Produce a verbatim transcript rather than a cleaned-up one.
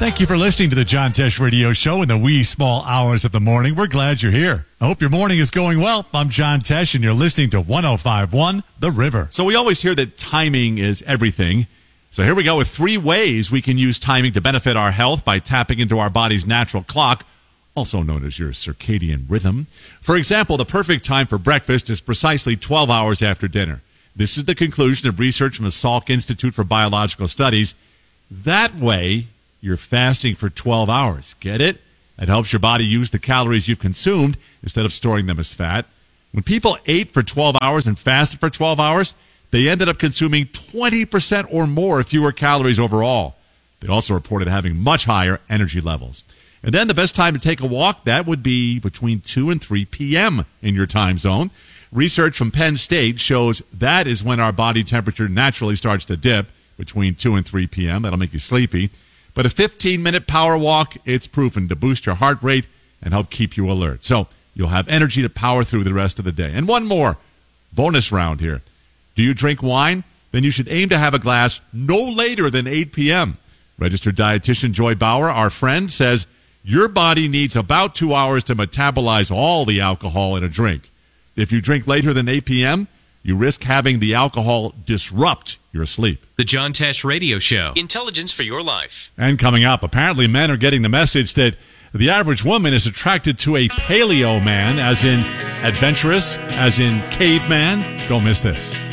Thank you for listening to the John Tesh Radio Show in the wee small hours of the morning. We're glad you're here. I hope your morning is going well. I'm John Tesh, and you're listening to one oh five point one The River. So we always hear that timing is everything. So here we go with three ways we can use timing to benefit our health by tapping into our body's natural clock, also known as your circadian rhythm. For example, the perfect time for breakfast is precisely twelve hours after dinner. This is the conclusion of research from the Salk Institute for Biological Studies. That way, you're fasting for twelve hours. Get it? It helps your body use the calories you've consumed instead of storing them as fat. When people ate for twelve hours and fasted for twelve hours, they ended up consuming twenty percent or more fewer calories overall. They also reported having much higher energy levels. And then the best time to take a walk, that would be between two and three p.m. in your time zone. Research from Penn State shows that is when our body temperature naturally starts to dip, between two and three p.m. That'll make you sleepy. But a fifteen-minute power walk, it's proven to boost your heart rate and help keep you alert. So you'll have energy to power through the rest of the day. And one more bonus round here. Do you drink wine? Then you should aim to have a glass no later than eight p.m. Registered dietitian Joy Bauer, our friend, says your body needs about two hours to metabolize all the alcohol in a drink. If you drink later than eight p.m., you risk having the alcohol disrupt your sleep. The John Tesh Radio Show. Intelligence for your life. And coming up, apparently men are getting the message that the average woman is attracted to a paleo man, as in adventurous, as in caveman. Don't miss this.